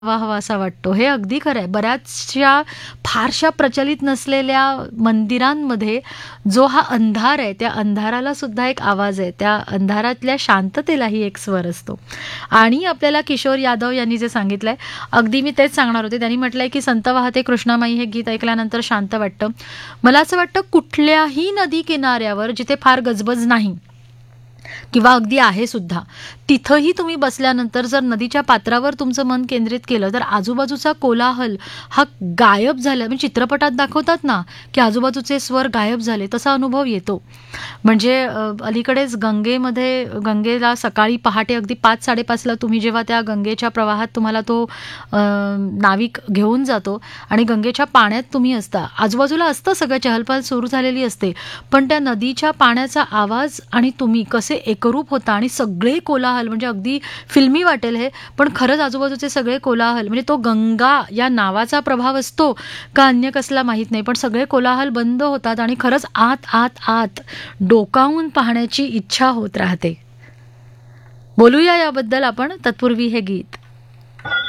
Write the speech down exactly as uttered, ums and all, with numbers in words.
हवा हवासा वाटतो. हे अगदी खरं आहे. बऱ्याचशा फारशा प्रचलित नसलेल्या मंदिरांमध्ये जो हा अंधार आहे, त्या अंधाराला सुद्धा एक आवाज आहे. त्या अंधारातल्या शांततेलाही एक स्वर असतो. आणि आपल्याला किशोर यादव यांनी जे सांगितलंय, अगदी मी तेच सांगणार होते. त्यांनी म्हटलंय, की संत वाहते कृष्णामाई हे गीत ऐकल्यानंतर शांत वाटतं. मला असं वाटतं कुठल्याही नदी किनाऱ्यावर जिथे फार गजबज नाही किंवा अगदी आहे सुद्धा, तिथंही तुम्ही बसल्यानंतर जर नदीच्या पात्रावर तुमचं मन केंद्रित केलं, तर आजूबाजूचा कोलाहल हा गायब झाला. म्हणजे चित्रपटात दाखवतात ना, की आजूबाजूचे स्वर गायब झाले, तसा अनुभव येतो. म्हणजे अ, अलीकडेच गंगेमध्ये गंगेला सकाळी पहाटे अगदी पाच साडेपाच ला तुम्ही जेव्हा त्या गंगेच्या प्रवाहात तुम्हाला तो अ, नाविक घेऊन जातो आणि गंगेच्या पाण्यात तुम्ही असता. आजूबाजूला असतं सगळं, चहलपहल सुरू झालेली असते. पण त्या नदीच्या पाण्याचा आवाज आणि तुम्ही कसे एकरूप होता आणि सगळे कोलाहल, म्हणजे अगदी फिल्मी वाटेल हे, पण खरंच आजूबाजूचे सगळे कोलाहल, म्हणजे तो गंगा या नावाचा प्रभाव असतो का अन्य कसला माहीत नाही, पण सगळे कोलाहल बंद होतात आणि खरंच आत आत आत डोकावून पाहण्याची इच्छा होत राहते. बोलूया याबद्दल आपण, तत्पूर्वी हे गीत.